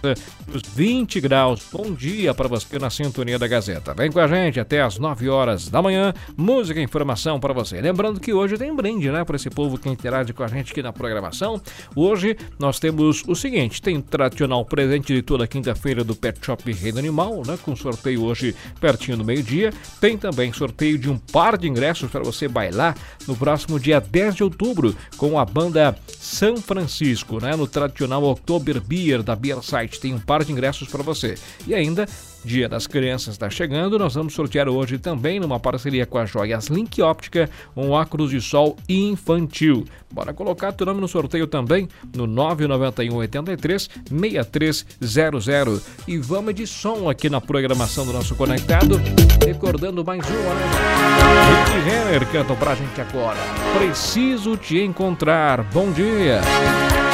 Os 20 graus. Bom dia para você na sintonia da Gazeta. Vem com a gente até às 9 horas da manhã. Música e informação para você. Lembrando que hoje tem brinde, né? Para esse povo que interage com a gente aqui na programação. Hoje nós temos o seguinte: tem tradicional presente de toda quinta-feira do Pet Shop Reino Animal, né? Com sorteio hoje pertinho do meio-dia. Tem também sorteio de um par de ingressos para você bailar no próximo dia 10 de outubro com a banda São Francisco, né? No tradicional Oktober Beer da Beer Site. Tem um par de ingressos para você. E ainda, Dia das Crianças está chegando, nós vamos sortear hoje também, numa parceria com a Joias Link Óptica, um óculos de sol infantil. Bora colocar teu nome no sorteio também, no 991 83 6300. E vamos de som aqui na programação do nosso Conectado, recordando mais uma, né? Rick Renner cantam pra gente agora. Preciso te encontrar. Bom dia.